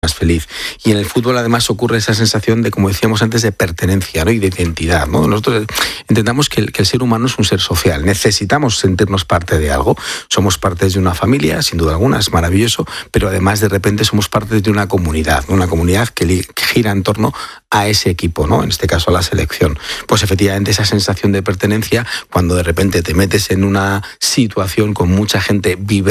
más feliz. Y en el fútbol además ocurre esa sensación de, como decíamos antes, de pertenencia, ¿no? Y de identidad, ¿no? Nosotros entendamos que el ser humano es un ser social, necesitamos sentirnos parte de algo, somos parte de una familia, sin duda alguna, es maravilloso, pero además de repente somos parte de una comunidad que gira en torno a ese equipo, ¿no? En este caso a la selección. Pues efectivamente esa sensación de pertenencia, cuando de repente te metes en una situación con mucha gente vibrante,